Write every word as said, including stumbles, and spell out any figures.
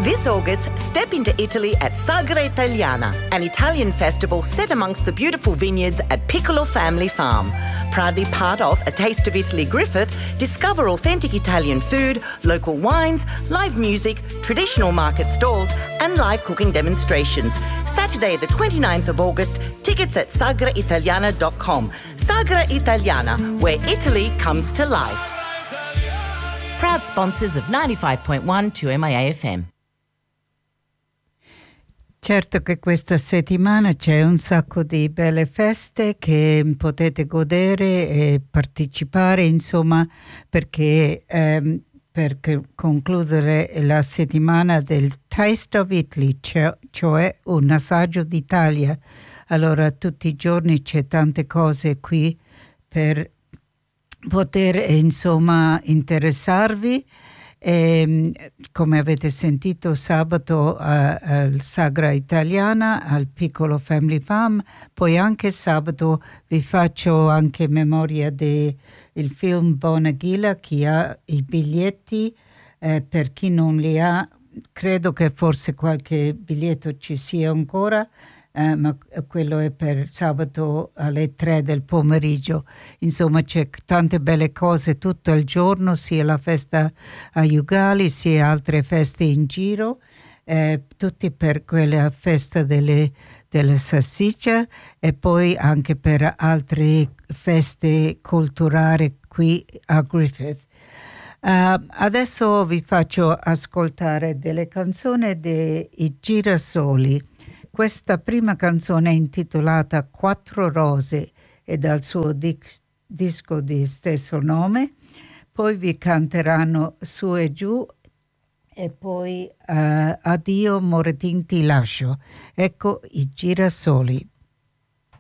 This August, step into Italy at Sagra Italiana, an Italian festival set amongst the beautiful vineyards at Piccolo Family Farm. Proudly part of A Taste of Italy Griffith, discover authentic Italian food, local wines, live music, traditional market stalls and live cooking demonstrations. Saturday the twenty-ninth of August, tickets at sagra italiana dot com. Sagra Italiana, where Italy comes to life. Proud sponsors of ninety-five point one two M I A F M. Certo che questa settimana c'è un sacco di belle feste che potete godere e partecipare, insomma, perché ehm, per concludere la settimana del Taste of Italy, cioè, cioè un assaggio d'Italia. Allora tutti i giorni c'è tante cose qui per poter, insomma, interessarvi. E, come avete sentito, sabato al Sagra Italiana al Piccolo Family Farm, poi anche sabato vi faccio anche memoria del film Bonagila. Chi ha i biglietti, eh, per chi non li ha, credo che forse qualche biglietto ci sia ancora, eh, ma quello è per sabato alle tre del pomeriggio. Insomma, c'è tante belle cose tutto il giorno, sia la festa a Ugali sia altre feste in giro, eh, tutti per quella festa delle, delle salsicce e poi anche per altre feste culturali qui a Griffith. Uh, adesso vi faccio ascoltare delle canzoni dei Girasoli. Questa prima canzone è intitolata Quattro Rose e dal suo di- disco di stesso nome. Poi vi canteranno Su e Giù e poi uh, Addio Moretin ti lascio. Ecco i Girasoli.